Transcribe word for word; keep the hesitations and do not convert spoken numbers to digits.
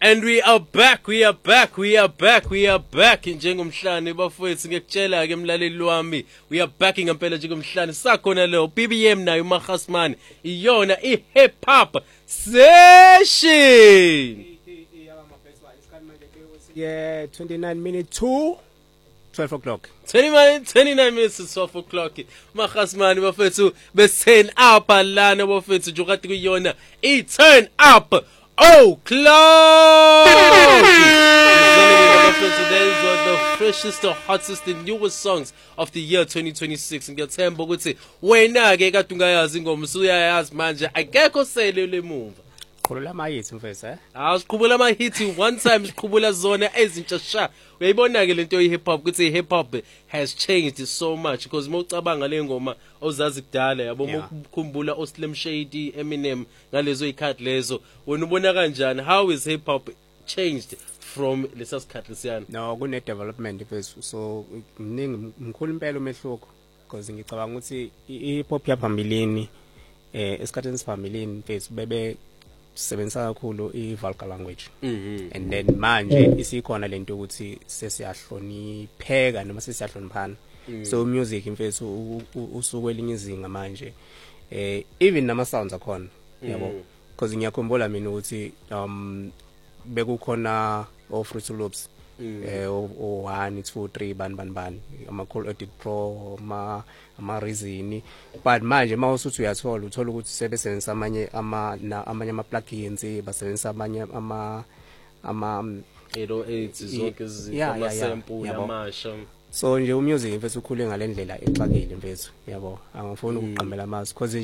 And we are back, we are back, we are back, we are back njengomhlane bafowethu ngekutshela ke emlaleli wami. We are back ngempela njengomhlane sakhona lo B B M nayo uMahasman iyona iHip Hop Session. Yeah, twenty-nine minutes to twelve o'clock. twenty-nine minutes to twelve o'clock. Mahasman bafowethu be-turn up lana bafowethu jukati kuyona i-turn up. Oh, close! Today is one of the freshest, the hottest, the newest songs of the year twenty twenty-six. Ngiyathemba ukuthi wena ke kade ungayazi ingoma usuyayazi manje akekho sele lemumva. Qhubula ama hits mfethu eh? Ah, siqhubula ama hits one time siqhubula zona ezintsha sha. Uyayibona ke lento ye hip hop ukuthi hip hop has changed so much because mawucabanga le ngoma ozazi kudala yabo mukukhumbula oSlim Shady, Eminem ngalezo ikhathi lezo wena ubona kanjani how is hip hop changed from lesa sikhathi lesiyana? No, kune development mfethu so mningi mkhulu impela umehluko because ngicabanga ukuthi hip hop yaphambilini eh esikhatheni siphambilini mfethu bebe sebenzisa kakhulu i-vulgar language mhm and then manje isikhona lento ukuthi sesiyahlonipheka noma sesiyahloniphana so music mfethu usukwelinye izinga manje eh even nama sounds akhona yabo because ngiyakhumbula mina ukuthi um bekukhona o Fruity Loops eh o one two three ban ban ban ama Call Edit Pro ama ama Reason but manje mawusuthi uyathola uthola ukuthi sebesebenzisa amanye ama amanye ama plugins basebenzisa amanye ama ama eight oh eight zonke izinto ama sample amasha so nje umusic mfethu ukhule ngalendlela exakile mfethu yabo angifuni ukuqhamela amazi because